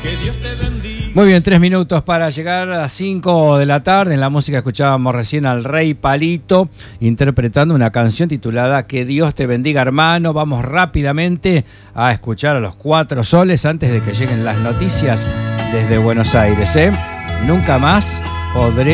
Que Dios te bendiga. Muy bien, 3 minutos para llegar a las 5 de la tarde. En la música escuchábamos recién al Rey Palito interpretando una canción titulada Que Dios te bendiga, hermano. Vamos rápidamente a escuchar a los Cuatro Soles antes de que lleguen las noticias desde Buenos Aires. Nunca más podré